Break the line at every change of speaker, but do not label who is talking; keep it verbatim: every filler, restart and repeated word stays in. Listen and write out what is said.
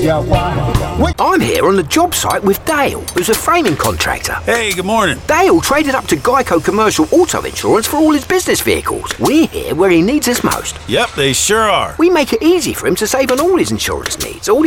out why.
I'm here on the job site with Dale, who's a framing contractor.
Hey, good morning.
Dale traded up to Geico Commercial Auto Insurance for all his business vehicles. We're here where he needs us most.
Yep, they sure are.
We make it easy for him to save on all his insurance needs. All